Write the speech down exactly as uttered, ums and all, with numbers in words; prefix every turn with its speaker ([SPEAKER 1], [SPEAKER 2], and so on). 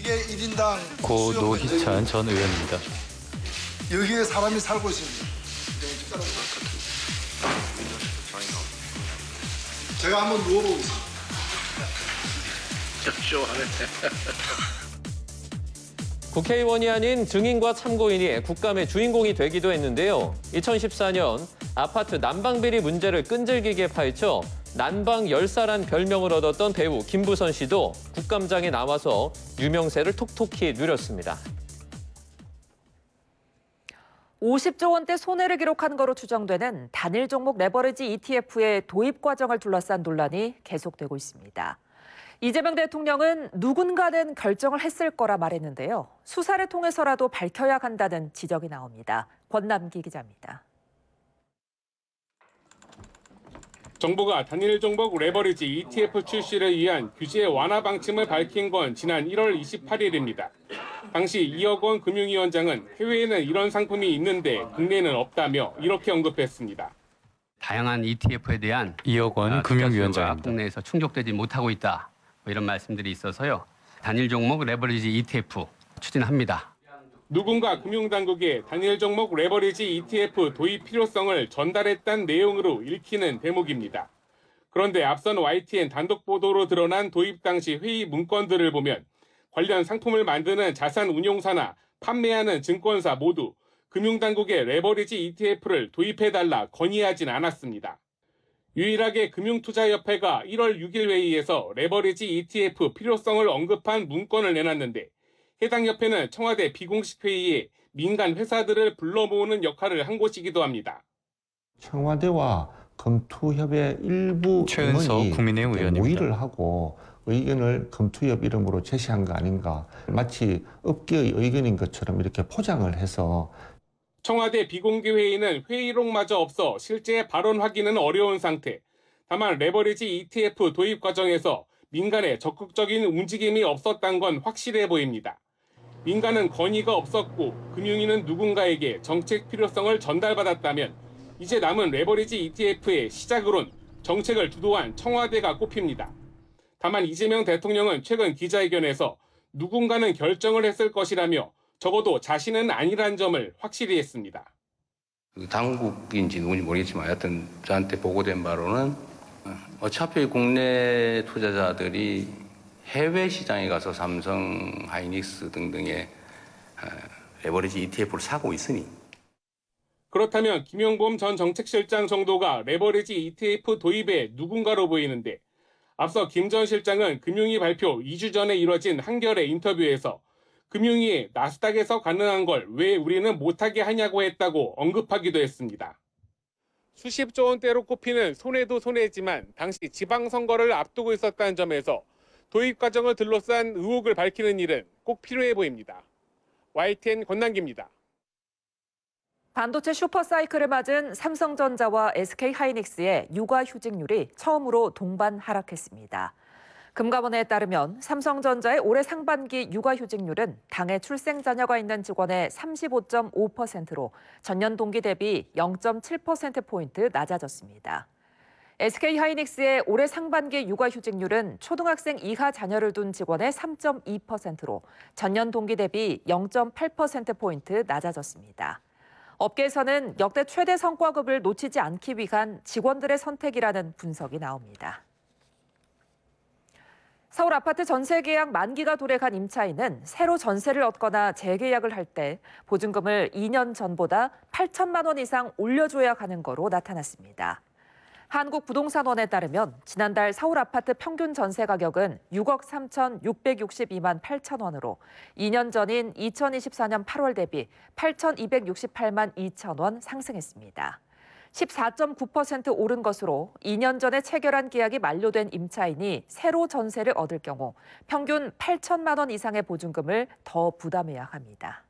[SPEAKER 1] 이게 일 인당
[SPEAKER 2] 고 노희찬 전 의원입니다.
[SPEAKER 1] 여기에 사람이 살고 있습니다. 제가 한번 누워보겠습니다.
[SPEAKER 3] 국회의원이 아닌 증인과 참고인이 국감의 주인공이 되기도 했는데요. 이천십사 년 아파트 난방비리 문제를 끈질기게 파헤쳐 난방 열사란 별명을 얻었던 배우 김부선 씨도 국감장에 나와서 유명세를 톡톡히 누렸습니다.
[SPEAKER 4] 오십조 원대 손해를 기록한 거로 추정되는 단일 종목 레버리지 이티에프의 도입 과정을 둘러싼 논란이 계속되고 있습니다. 이재명 대통령은 누군가는 결정을 했을 거라 말했는데요. 수사를 통해서라도 밝혀야 한다는 지적이 나옵니다. 권남기 기자입니다.
[SPEAKER 5] 정부가 단일 종목 레버리지 이티에프 출시를 위한 규제 완화 방침을 밝힌 건 지난 일월 이십팔일입니다. 당시 이억 원 금융위원장은 해외에는 이런 상품이 있는데 국내에는 없다며 이렇게 언급했습니다.
[SPEAKER 6] 다양한 이티에프에 대한
[SPEAKER 2] 이억 원 금융위원장입니다.
[SPEAKER 6] 국내에서 충족되지 못하고 있다. 뭐 이런 말씀들이 있어서요. 단일 종목 레버리지 이티에프 추진합니다.
[SPEAKER 5] 누군가 금융당국에 단일 종목 레버리지 이티에프 도입 필요성을 전달했다는 내용으로 읽히는 대목입니다. 그런데 앞선 와이티엔 단독 보도로 드러난 도입 당시 회의 문건들을 보면 관련 상품을 만드는 자산운용사나 판매하는 증권사 모두 금융당국에 레버리지 이티에프를 도입해달라 건의하진 않았습니다. 유일하게 금융투자협회가 일월 육일 회의에서 레버리지 이티에프 필요성을 언급한 문건을 내놨는데 해당 협회는 청와대 비공식 회의에 민간 회사들을 불러 모으는 역할을 한 곳이기도 합니다.
[SPEAKER 7] 청와대와 검투협의 일부
[SPEAKER 2] 최은석 국민의힘 의원입니다.
[SPEAKER 7] 모의를 하고 의견을 검투협 이름으로 제시한 거 아닌가. 마치 업계의 의견인 것처럼 이렇게 포장을 해서.
[SPEAKER 5] 청와대 비공개 회의는 회의록마저 없어 실제 발언 확인은 어려운 상태. 다만 레버리지 이티에프 도입 과정에서 민간의 적극적인 움직임이 없었다는 건 확실해 보입니다. 민간은 건의가 없었고 금융위는 누군가에게 정책 필요성을 전달받았다면 이제 남은 레버리지 이티에프의 시작으론 정책을 주도한 청와대가 꼽힙니다. 다만 이재명 대통령은 최근 기자회견에서 누군가는 결정을 했을 것이라며 적어도 자신은 아니란 점을 확실히 했습니다.
[SPEAKER 8] 당국인지 누군지 모르겠지만 하여튼 저한테 보고된 바로는 어차피 국내 투자자들이 해외 시장에 가서 삼성, 하이닉스 등등의 레버리지 이티에프를 사고 있으니.
[SPEAKER 5] 그렇다면 김용범 전 정책실장 정도가 레버리지 이티에프 도입의 누군가로 보이는데 앞서 김 전 실장은 금융위 발표 이 주 전에 이뤄진 한겨레 인터뷰에서 금융위에 나스닥에서 가능한 걸 왜 우리는 못하게 하냐고 했다고 언급하기도 했습니다. 수십조 원대로 꼽히는 손해도 손해지만 당시 지방선거를 앞두고 있었다는 점에서 도입 과정을 둘러싼 의혹을 밝히는 일은 꼭 필요해 보입니다. 와이티엔 권남기입니다.
[SPEAKER 4] 반도체 슈퍼사이클을 맞은 삼성전자와 에스케이하이닉스의 육아휴직률이 처음으로 동반 하락했습니다. 금감원에 따르면 삼성전자의 올해 상반기 육아휴직률은 당해 출생자녀가 있는 직원의 삼십오 점 오 퍼센트로 전년 동기 대비 영 점 칠 퍼센트포인트 낮아졌습니다. 에스케이하이닉스의 올해 상반기 육아휴직률은 초등학생 이하 자녀를 둔 직원의 삼 점 이 퍼센트로 전년 동기 대비 영 점 팔 퍼센트포인트 낮아졌습니다. 업계에서는 역대 최대 성과급을 놓치지 않기 위한 직원들의 선택이라는 분석이 나옵니다. 서울 아파트 전세 계약 만기가 도래한 임차인은 새로 전세를 얻거나 재계약을 할 때 보증금을 이 년 전보다 팔천만 원 이상 올려줘야 하는 거로 나타났습니다. 한국부동산원에 따르면 지난달 서울 아파트 평균 전세 가격은 육억 삼천육백육십이만 팔천 원으로 이 년 전인 이천이십사 년 팔월 대비 팔천이백육십팔만 이천 원 상승했습니다. 십사 점 구 퍼센트 오른 것으로 이 년 전에 체결한 계약이 만료된 임차인이 새로 전세를 얻을 경우 평균 팔천만 원 이상의 보증금을 더 부담해야 합니다.